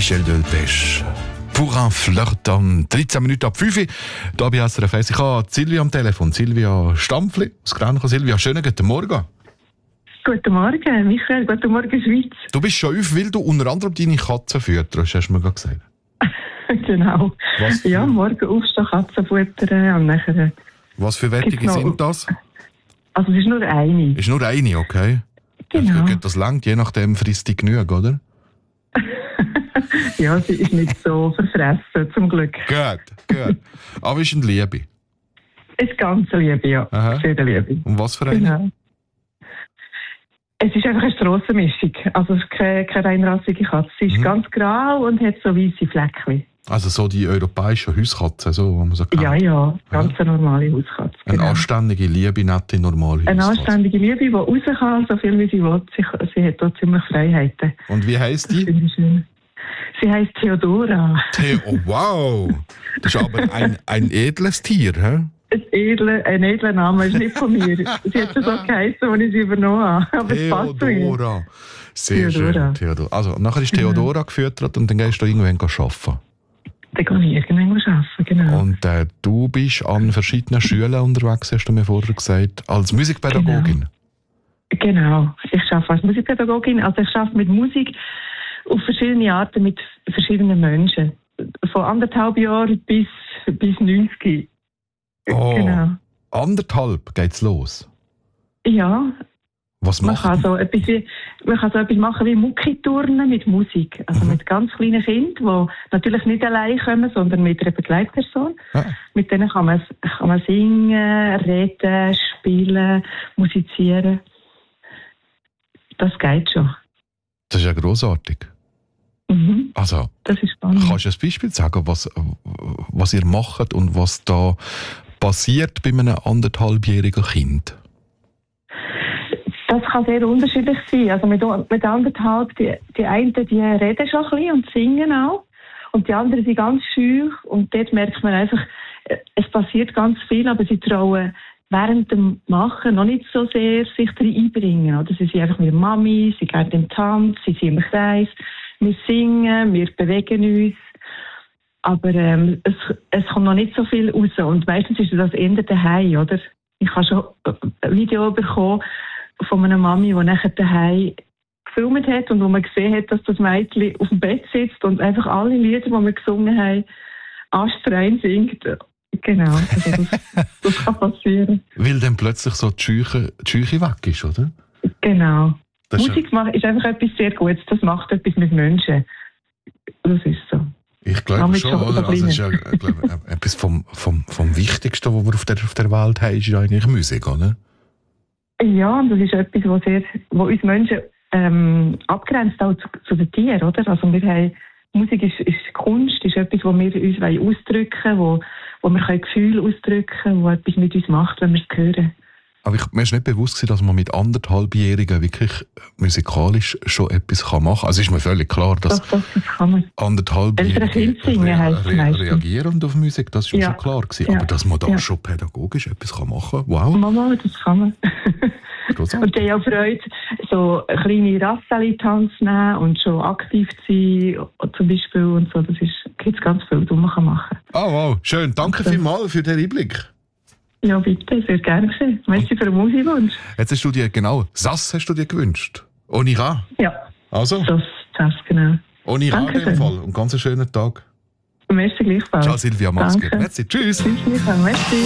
Michel Delpech. Pour un Flirton. 13 Minuten ab 5 Uhr. Hier bei SRF 1. Ich habe Silvia am Telefon. Silvia Stampfli aus Grenchen. Silvia, schönen guten Morgen. Guten Morgen, Michael. Guten Morgen, Schweiz. Du bist schon auf, weil du unter anderem deine Katze fütterst, hast du mir gerade gesagt. Genau. Was Ja, morgen aufstehen, Katzen futtern und nachher... Was für Wettige sind das? Also es ist nur eine. Ist nur eine, okay. Genau. Das langt, je nachdem frisst die genug, oder? Ja, sie ist nicht so verfressen, zum Glück. Gut. Aber ist eine Liebe. Ist ganz Liebe, ja. Aha. Sehr Liebe. Und was für eine? Genau. Es ist einfach eine Strassenmischung. Also es ist keine reinrassige Katze. Sie ist ganz grau und hat so weisse Fleckchen. Also so die europäischen Hauskatzen, so, wo man so kennt. Ja, ganz eine normale Hauskatze. Eine anständige, liebe, nette, normale Eine Hauskatze. anständige Liebe, die raus kann, so viel wie sie will. Sie hat auch ziemlich Freiheiten. Und wie heisst Das die? finde ich schön. Sie heisst Theodora. Oh, wow! Das ist aber ein edles Tier, hä? Ein edler Name, ist nicht von mir. Sie hat schon so geheißen, als ich sie übernommen habe. Aber es passt zu ihr. Theodora. Sehr schön, Theodora. Also, nachher ist Theodora gefüttert und dann gehst du irgendwann arbeiten. Dann kann ich irgendwann arbeiten, genau. Und du bist an verschiedenen Schulen unterwegs, hast du mir vorher gesagt, als Musikpädagogin. Genau. Ich arbeite als Musikpädagogin. Also ich arbeite mit Musik auf verschiedene Arten mit verschiedenen Menschen. Von 1,5 Jahren bis 90. Oh, Genau. 1,5 geht's los. Ja. Was Man macht kann so etwas machen wie Muckiturnen mit Musik. Also mit ganz kleinen Kindern, die natürlich nicht allein kommen, sondern mit einer Begleitperson. Ja. Mit denen kann man singen, reden, spielen, musizieren. Das geht schon. Das ist ja grossartig. Mhm. Also, Das ist spannend. kannst du ein Beispiel sagen, was ihr macht und was da passiert bei einem 1,5-jährigen Kind? Das kann sehr unterschiedlich sein. Also mit 1,5, die einen die reden schon ein bisschen und singen auch. Und die anderen sind ganz scheu. Und dort merkt man einfach, es passiert ganz viel, aber sie trauen während dem Machen noch nicht so sehr sich einbringen. Oder sie sind einfach mit der Mami, sie gehen im Tanz, sie sind im Kreis, wir singen, wir bewegen uns. Aber es kommt noch nicht so viel raus. Und meistens ist das eher daheim, oder? Ich habe schon ein Video bekommen von einer Mami, die nachher daheim gefilmt hat und wo man gesehen hat, dass das Mädchen auf dem Bett sitzt und einfach alle Lieder, die wir gesungen haben, astrein singt. Genau, also das kann passieren. Weil dann plötzlich so die Scheuche weg ist, oder? Genau. Das ist Musik ist einfach etwas sehr Gutes. Das macht etwas mit Menschen. Das ist so. Ich glaube schon, oder? Also, es ist ja etwas vom Wichtigsten, was wir auf der Welt haben, ist ja eigentlich Musik, oder? Ja, und das ist etwas, was uns Menschen abgrenzt auch zu den Tieren, oder? Also wir haben, Musik ist Kunst, ist etwas, wo wir uns ausdrücken wollen, wo wir Gefühle ausdrücken können, was etwas mit uns macht, wenn wir es hören. Aber mir ist nicht bewusst, dass man mit 1,5-Jährigen wirklich musikalisch schon etwas machen kann. Also ist mir völlig klar, dass Das kann man. 1,5-Jährige reagieren auf Musik, das ist mir schon klar gewesen. Ja. Aber dass man da schon pädagogisch etwas machen kann, wow. Mama, das kann man. Und die haben auch Freude, so kleine Rasseli-Tanz nehmen und schon aktiv sein, zum Beispiel und so. Das gibt es ganz viel, was man machen kann. Oh wow, schön. Danke vielmals für den Einblick. Ja, bitte, sehr gerne gesehen. Merci für den Musikwunsch. Jetzt hast du dir, genau, Sass hast du dir gewünscht. Onira. Ja. Also? Das, genau. Onira in dem Fall. Und ganz einen schönen Tag. Merci gleichfalls. Ciao Silvia, mach's gut. Merci, tschüss. Tschüss, Michael. Merci.